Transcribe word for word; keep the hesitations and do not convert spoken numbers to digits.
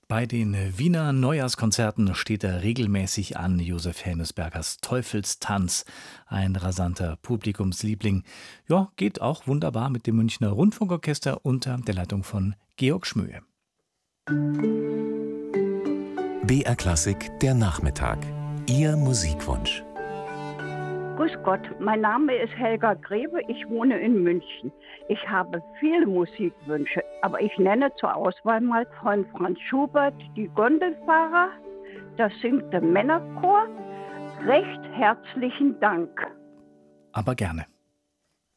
Bei den Wiener Neujahrskonzerten steht er regelmäßig an, Josef Helmesbergers Teufelstanz, ein rasanter Publikumsliebling. Ja, geht auch wunderbar mit dem Münchner Rundfunkorchester unter der Leitung von Georg Schmöhe. B R Klassik, der Nachmittag. Ihr Musikwunsch. Grüß Gott, mein Name ist Helga Grebe, ich wohne in München. Ich habe viele Musikwünsche, aber ich nenne zur Auswahl mal von Franz Schubert die Gondelfahrer, das singt der Männerchor. Recht herzlichen Dank. Aber gerne.